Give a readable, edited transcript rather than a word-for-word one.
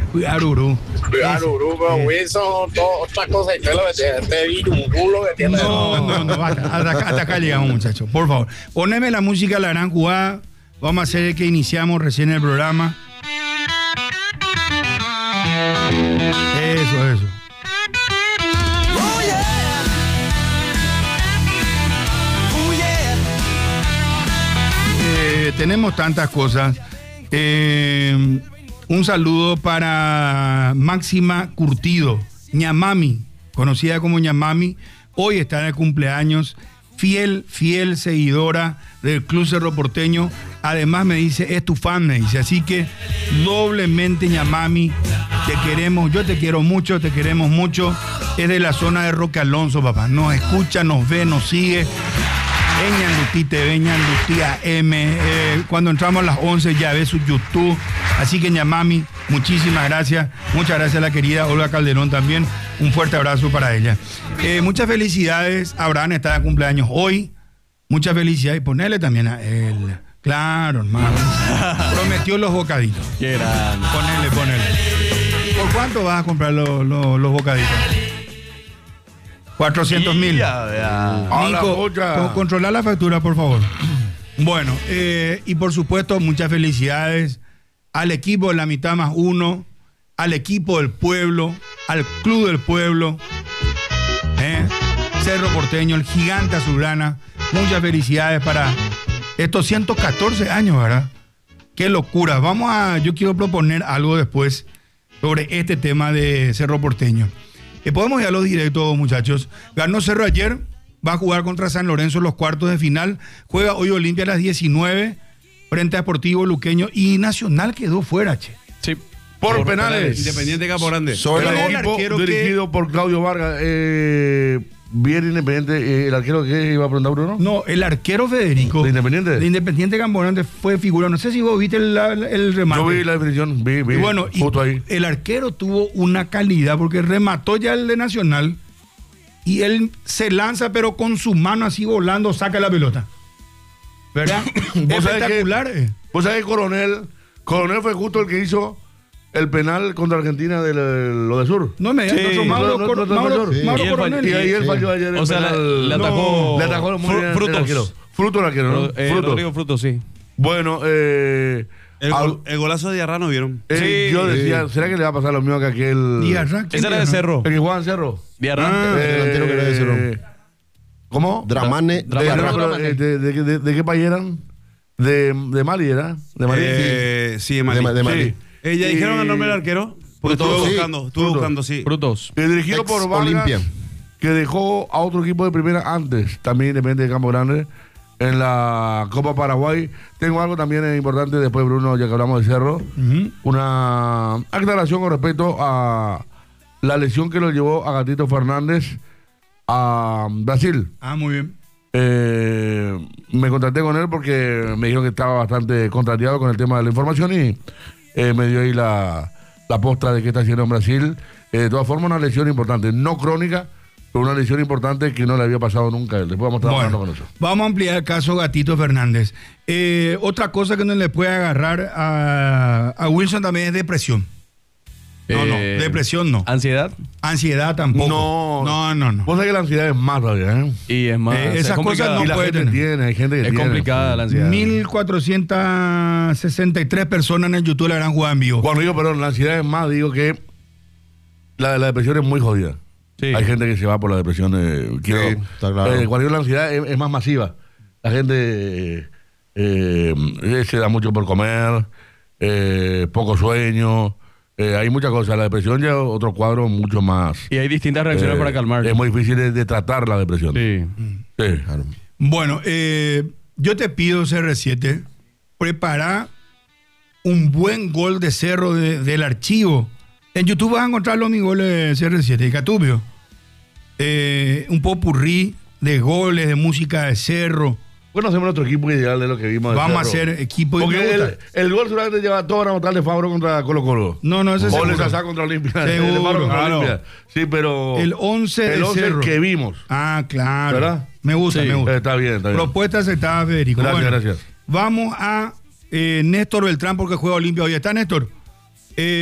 Arurú. Arurú, pero Wilson, otra cosa, y te lo decía, un culo que tiene. No, basta. Hasta acá llegamos, muchachos. Por favor, poneme la música de la gran jugada. Vamos a hacer que iniciamos recién el programa. Eso. Tenemos tantas cosas. Un saludo para Máxima Curtido, Ñamami, conocida como Ñamami. Hoy está de cumpleaños, fiel seguidora del Club Cerro Porteño. Además me dice, es tu fan, me dice. Así que doblemente, Ñamami, te queremos, yo te quiero mucho, te queremos mucho. Es de la zona de Roque Alonso, papá. Nos escucha, nos ve, nos sigue. Ñandutí TV, Ñandutí AM. Cuando entramos a las 11 ya ve su YouTube. Así que Ñamami, muchísimas gracias. Muchas gracias a la querida Olga Calderón también. Un fuerte abrazo para ella. Muchas felicidades. Abraham está de cumpleaños hoy. Muchas felicidades. Y ponerle también a él. Claro, hermano. Prometió los bocaditos. Qué grande. Ponele. ¿Por cuánto vas a comprar los bocaditos? 400.000. Nico, controlar la factura, por favor. Bueno, y por supuesto, muchas felicidades al equipo de la mitad más uno, al equipo del pueblo, al club del pueblo, Cerro Porteño, el gigante azulgrana. Muchas felicidades para estos 114 años, ¿verdad? Qué locura. Yo quiero proponer algo después sobre este tema de Cerro Porteño. Podemos ir a los directos, muchachos. Ganó Cerro ayer, va a jugar contra San Lorenzo en los cuartos de final. Juega hoy Olimpia a las 19 frente a Sportivo Luqueño y Nacional quedó fuera, che. Sí. Por penales. Independiente Campo Grande. Sobre el equipo dirigido por Claudio Vargas. Bien Independiente. ¿El arquero que iba a preguntar, Bruno? No, el arquero Federico. ¿De Independiente? De Independiente Campo Grande fue figura. No sé si vos viste el remate. Yo vi la definición, vi. Y bueno, justo ahí. El arquero tuvo una calidad porque remató ya el de Nacional y él se lanza, pero con su mano así volando saca la pelota. ¿Verdad? Espectacular. Vos sabés que Coronel fue justo el que hizo el penal contra Argentina de lo de Sur. No me digas, sí, Mauro Coronel. Y ahí él falló ayer. O sea, le atacó muy bien el arquero. Fruto el arquero, ¿no? Rodrigo Fruto, sí. Bueno, el golazo de Diarra, ¿no vieron? Yo decía, ¿será que le va a pasar lo mismo que aquel? Diarra. Ese era de Cerro. El que jugaba en Cerro. Diarra. El delantero que era de Cerro. ¿Cómo? Dramane. ¿De qué país eran? De Mali, ¿era? De Mali. Sí, de Mali. De Mali. ¿Ya dijeron el nombre del arquero? Porque estuve buscando, sí. Frutos. Dirigido por Vargas, Olimpia, que dejó a otro equipo de primera antes, también Independiente de Campo Grande, en la Copa Paraguay. Tengo algo también importante después, Bruno, ya que hablamos de Cerro. Una aclaración con respecto a la lesión que lo llevó a Gatito Fernández a Brasil. Muy bien. Me contacté con él porque me dijeron que estaba bastante contrariado con el tema de la información y me dio ahí la posta de qué está haciendo en Brasil. De todas formas, una lesión importante, no crónica, pero una lesión importante que no le había pasado nunca a él. Después vamos a estar hablando con eso. Vamos a ampliar el caso Gatito Fernández. Otra cosa que no le puede agarrar a Wilson también es depresión. No, depresión no. ¿Ansiedad? Ansiedad tampoco. No. Vos sabés que la ansiedad es más todavía, ¿eh? Y es más. Esas cosas no puede tener. Hay gente que es tiene. complicada la ansiedad. 1.463 personas en el YouTube la gran jugada en vivo. Cuando digo, perdón, la ansiedad es más, digo que la depresión es muy jodida. Sí. Hay gente que se va por la depresión. está claro. Cuando digo la ansiedad es más masiva. La gente se da mucho por comer, poco sueño. Hay muchas cosas. La depresión ya es otro cuadro mucho más. Y hay distintas reacciones para calmar. Es muy difícil de tratar la depresión. Sí. Claro. Bueno, yo te pido, CR7, prepara un buen gol de Cerro del archivo. En YouTube vas a encontrar los mis goles de CR7 y Catubio. Un popurrí de goles, de música de Cerro. Bueno, hacemos nuestro equipo ideal de lo que vimos. Vamos a hacer equipo ideal. Porque el gol solamente lleva todo a anotar de Fabro contra Colo-Colo. No, ese es seguro. O Sasá contra Olimpia. Seguro, Olimpia. Sí, pero... El 11 de Cerro. Que vimos. Claro. ¿Verdad? Me gusta. Está bien. Propuesta aceptada, Federico. Gracias. Vamos a Néstor Beltrán porque juega Olimpia hoy. ¿Está Néstor?